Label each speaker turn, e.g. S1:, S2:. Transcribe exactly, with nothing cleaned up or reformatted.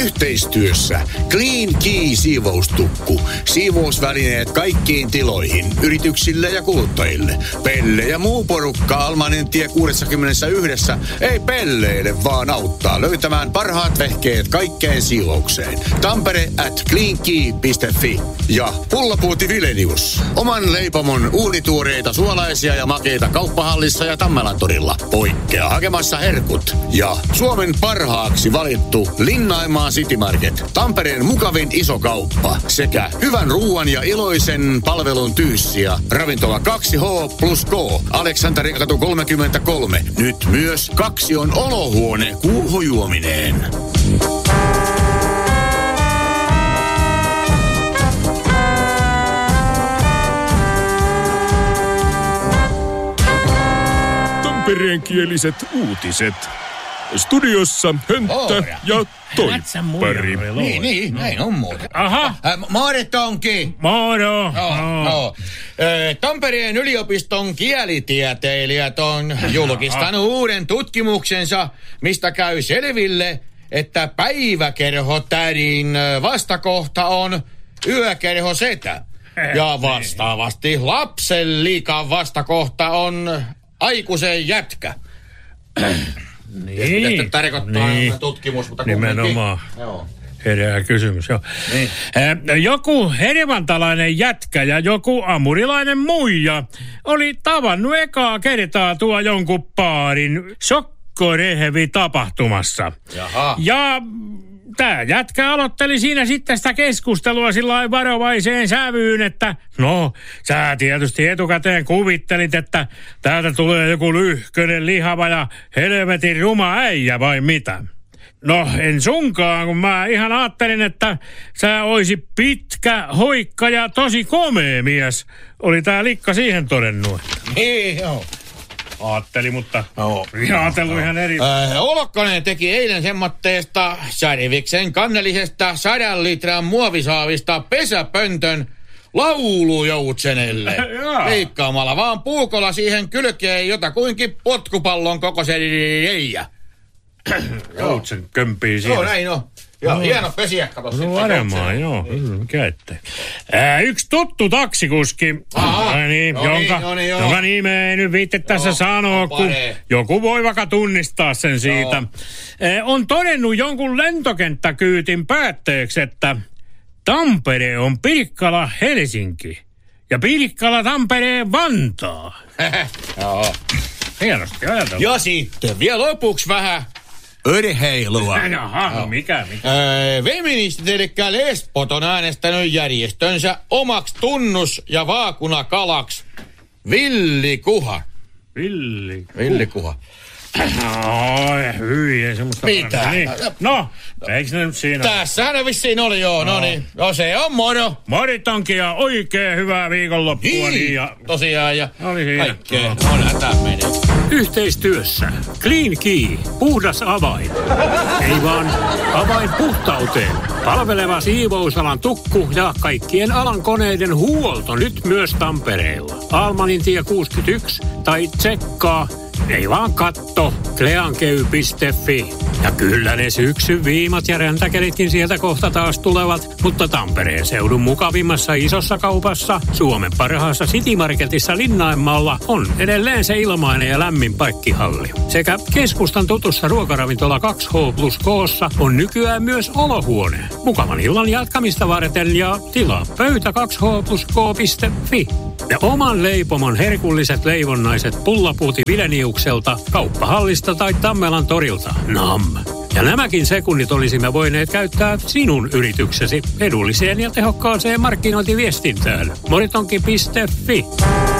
S1: Yhteistyössä Clean Key siivoustukku. Siivousvälineet kaikkiin tiloihin, yrityksille ja kuluttajille. Pelle ja muu porukka Almanentie kuusikymmentäyksi ei pelleile, vaan auttaa löytämään parhaat vehkeet kaikkeen siivoukseen. Tampere at cleankey piste fi ja Pullapuuti Vilenius. Oman leipomon uunituoreita suolaisia ja makeita kauppahallissa ja Tammelantorilla. Poikkea hakemassa herkut. Ja Suomen parhaaksi valittu Linnaimaa City Market. Tampereen mukavin iso kauppa. Sekä hyvän ruuan ja iloisen palvelun tyyssiä. Ravintola kaksi H plus K. Aleksanterikatu kolmekymmentäkolme. Nyt myös kaksi on olohuone kuuhujuomineen.
S2: Tampereenkieliset uutiset. Studiossa Hönttä Oora. Ja Toippari.
S3: Niin, niin, näin on muuten.
S4: Aha.
S3: Äh, Moore Tonki.
S4: Moro.
S3: No, no. no. Äh, Tampereen yliopiston kielitieteilijät on julkistanut uuden tutkimuksensa, mistä käy selville, että päiväkerhotädin vastakohta on yökerhosetä. Ja vastaavasti lapsen liikan vastakohta on aikuisen jätkä.
S4: Niin.
S3: Tästä tarkoittaa niin. Tutkimus, mutta
S4: nimenomaan. Herää kysymys, joo. Niin. Äh, joku hervantalainen jätkä ja joku amurilainen muija oli tavannut ekaa kertaa tuo jonkun paarin sokkorehevi tapahtumassa.
S3: Jaha.
S4: Ja tämä jätkä aloitteli siinä sitten sitä keskustelua sillain varovaiseen sävyyn, että no, sä tietysti etukäteen kuvittelit, että täältä tulee joku lyhkönen, lihava ja helvetin ruma äijä vai mitä? No, en sunkaan, kun mä ihan ajattelin, että sä oisit pitkä, hoikka ja tosi komea mies. Oli tää likka siihen todennut.
S3: Niin, joo.
S4: Aatteli, mutta
S3: no,
S4: ajatellut no, ihan eri.
S3: Äh, Olokkonen teki eilen semmoitteesta Särviksen kannellisesta sadan litran muovisaavista pesäpöntön laulujoutsenelle. Leikkaamalla vaan puukolla siihen kylkeen jotakuinkin potkupallon kokoisen reijä.
S4: Joutsen kömpii siinä.
S3: Joo, näin on. Joo, no, hieno pesiäkkä tossa.
S4: No varmaan, joo. Mikä ettei. Ää, yksi tuttu taksikuski,
S3: Aha,
S4: niin,
S3: no
S4: jonka,
S3: niin, no niin,
S4: jonka nimeä ei nyt viitte tässä sanoa, kun joku voi vaikka tunnistaa sen siitä. Ää, on todennut jonkun lentokenttäkyytin päätteeksi, että Tampere on Pirkkala Helsinki ja Pirkkala Tampereen Vantaa.
S3: Joo.
S4: Hienosti ajatellaan.
S3: Ja sitten vielä lopuksi vähän urheilua.
S4: Jaha, no mikä, mikä?
S3: Öö, feministit eli lesbot on äänestänyt järjestönsä omaksi tunnus- ja vaakunakalaksi Villikuha.
S4: Villikuha.
S3: Villikuha.
S4: Oi, hyi, ei semmoista.
S3: Mitä?
S4: Niin. No, eikö ne nyt siinä?
S3: Tässähän ne vissiin oli, joo. No, no niin. No se on moro.
S4: Moritonkin ja oikein hyvää viikonloppua.
S3: Niin,
S4: niin ja
S3: tosiaan ja
S4: oli siinä.
S3: Kaikkea. No, hätä menee.
S5: Yhteistyössä Clean Key, puhdas avain. Ei vaan avain puhtauteen. Palveleva siivousalan tukku ja kaikkien alan koneiden huolto nyt myös Tampereella. Almanintie kuusikymmentäyksi tai tsekkaa. Ei vaan katto, cleankey piste fi. Ja kyllä ne syksyn viimat ja räntäkelitkin sieltä kohta taas tulevat, mutta Tampereen seudun mukavimmassa isossa kaupassa, Suomen parhaassa City Marketissa Linnainmaalla on edelleen se ilmainen ja lämmin paikkihalli. Sekä keskustan tutussa ruokaravintola kaksi H plus K:ssa on nykyään myös olohuone. Mukavan illan jatkamista varten ja tilaa pöytä kaksi H plus K piste fi. Ja oman leipomon herkulliset leivonnaiset Pullapuuti Vileniukselta, kauppahallista tai Tammelan torilta. Nam. Ja nämäkin sekunnit olisimme voineet käyttää sinun yrityksesi edulliseen ja tehokkaaseen markkinointiviestintään. moritonki piste fi.